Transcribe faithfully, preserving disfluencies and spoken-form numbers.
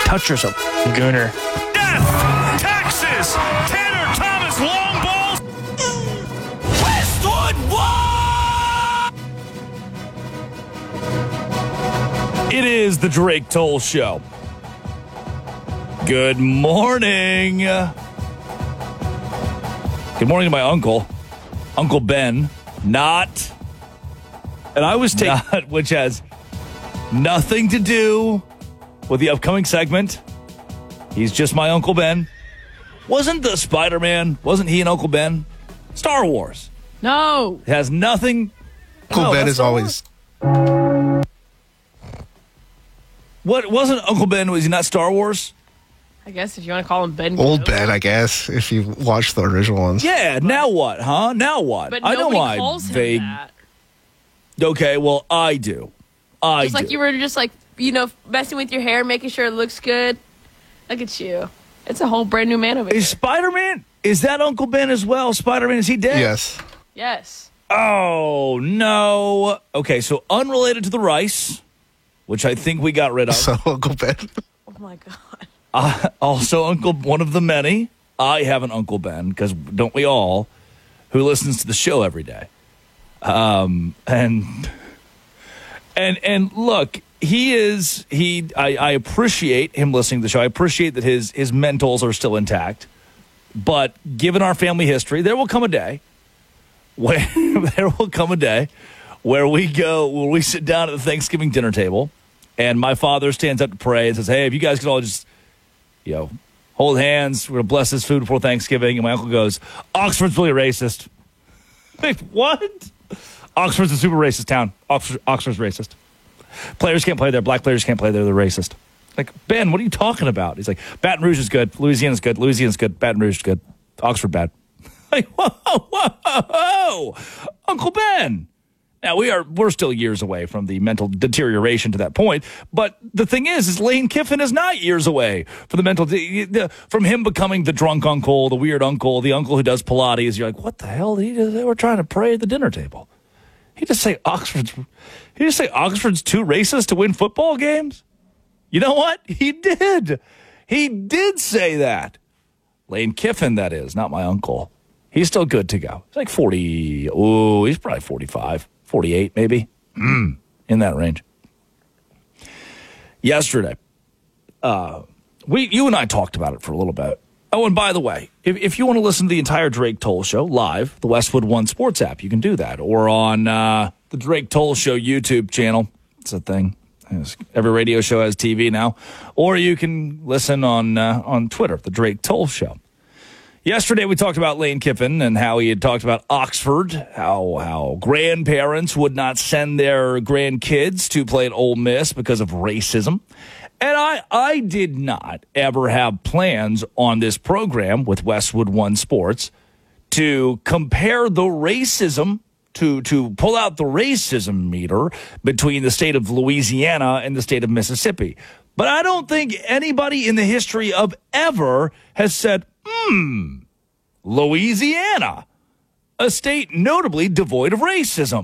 touch yourself. Gooner. Death! Taxes! Tanner Thomas long balls! Westwood One! It is the Drake Toll Show. Good morning. Good morning to my uncle, Uncle Ben. Not, and I was taking, not, which has nothing to do with the upcoming segment. He's just my Uncle Ben. Wasn't the Spider-Man, wasn't he an Uncle Ben? Star Wars. No. It has nothing. Uncle no, Ben is always. What, wasn't Uncle Ben, was he not Star Wars? I guess if you want to call him Ben. Old Kenobi. Ben, I guess, if you watch the original ones. Yeah, now what, huh? Now what? But I know nobody why calls him vague. that. Okay, well, I do. I Just do. like you were just like, you know, messing with your hair, making sure it looks good. Look at you. It's a whole brand new man over here. Is Spider-Man, is that Uncle Ben as well? Spider-Man, is he dead? Yes. Yes. Oh, no. Okay, so unrelated to the rice, which I think we got rid of. So, Uncle Ben. Oh, my God. Uh, also, Uncle, one of the many. I have an Uncle Ben, because don't we all, who listens to the show every day. Um, and, and, and look, he is, he, I, I appreciate him listening to the show. I appreciate that his, his mentals are still intact. But given our family history, there will come a day where, there will come a day where we go, where we sit down at the Thanksgiving dinner table, and my father stands up to pray and says, hey, if you guys could all just, you know, hold hands, we're going to bless this food before Thanksgiving. And my uncle goes, Oxford's really racist. Wait, what? Oxford's a super racist town. Oxford, Oxford's racist. Players can't play there. Black players can't play there. They're racist. Like, Ben, what are you talking about? He's like, Baton Rouge is good. Louisiana's good. Louisiana's good. Baton Rouge is good. Oxford bad. Like, whoa, whoa, whoa, Uncle Ben. Now, we are, we're still years away from the mental deterioration to that point. But the thing is, is Lane Kiffin is not years away from the mental, de- from him becoming the drunk uncle, the weird uncle, the uncle who does Pilates. You're like, what the hell? Did he do? They were trying to pray at the dinner table. He just say Oxford's, he just say Oxford's too racist to win football games? You know what? He did. He did say that. Lane Kiffin, that is, not my uncle. He's still good to go. He's like forty. Oh, he's probably forty-five, forty-eight maybe. Mm, in that range. Yesterday, uh, we, you and I talked about it for a little bit. Oh, and by the way, if, if you want to listen to the entire Drake Toll Show live, the Westwood One Sports app, you can do that. Or on uh, the Drake Toll Show YouTube channel. It's a thing. Every radio show has T V now. Or you can listen on uh, on Twitter, the Drake Toll Show. Yesterday, we talked about Lane Kiffin and how he had talked about Oxford, how how grandparents would not send their grandkids to play at Ole Miss because of racism. And I, I did not ever have plans on this program with Westwood One Sports to compare the racism, to, to pull out the racism meter between the state of Louisiana and the state of Mississippi. But I don't think anybody in the history of ever has said, hmm, Louisiana, a state notably devoid of racism.